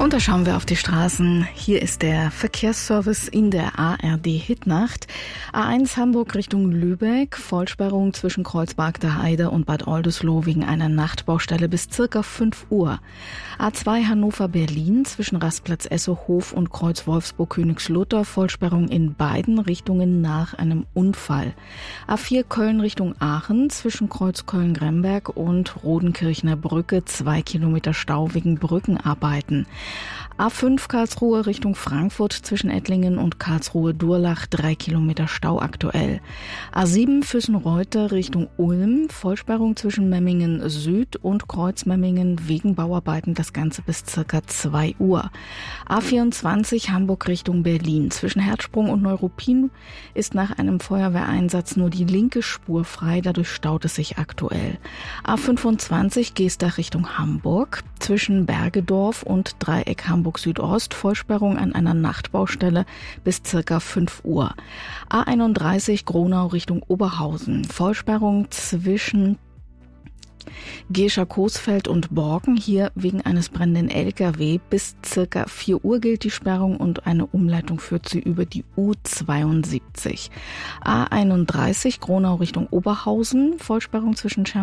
Und da schauen wir auf die Straßen. Hier ist der Verkehrsservice in der ARD-Hitnacht. A1 Hamburg Richtung Lübeck. Vollsperrung zwischen Kreuzberg der Heide und Bad Oldesloe wegen einer Nachtbaustelle bis circa 5 Uhr. A2 Hannover-Berlin zwischen Rastplatz Essohof und Kreuz Wolfsburg-Königslutter. Vollsperrung in beiden Richtungen nach einem Unfall. A4 Köln Richtung Aachen zwischen Kreuz Köln-Gremberg und Rodenkirchner Brücke. 2 Kilometer Stau wegen Brückenarbeiten. A5 Karlsruhe Richtung Frankfurt zwischen Ettlingen und Karlsruhe-Durlach 3 Kilometer Stau aktuell. A7 Füssen-Reuter Richtung Ulm, Vollsperrung zwischen Memmingen Süd und Kreuz-Memmingen wegen Bauarbeiten, das Ganze bis circa 2 Uhr. A24 Hamburg Richtung Berlin, zwischen Herzsprung und Neuruppin ist nach einem Feuerwehreinsatz nur die linke Spur frei, dadurch staut es sich aktuell. A25 Geestach Richtung Hamburg, zwischen Bergedorf und Dreieck Hamburg Südost, Vollsperrung an einer Nachtbaustelle bis circa 5 Uhr. A31 Gronau Richtung Oberhausen, Vollsperrung zwischen Gescher-Coesfeld und Borken, hier wegen eines brennenden LKW. Bis circa 4 Uhr gilt die Sperrung und eine Umleitung führt sie über die U72. A31 Gronau Richtung Oberhausen, Vollsperrung zwischen